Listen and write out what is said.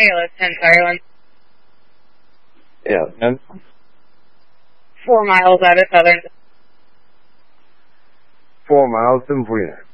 ALS 10 Ireland. Yeah, and 4 miles out of Southern. 4 miles, 749.